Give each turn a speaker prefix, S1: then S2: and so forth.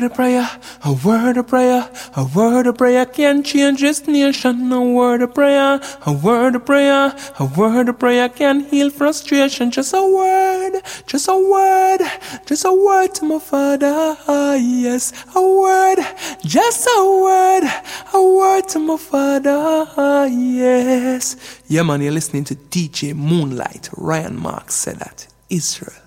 S1: A word of prayer, a word of prayer can change this nation. A word of prayer, a word of prayer, a word of prayer can heal frustration. Just a word, just a word, just a word to my Father. Yes, a word, just a word to my Father. Yes. Yeah, man, you're listening to DJ Moonlight. Ryan Marks said that. Israel.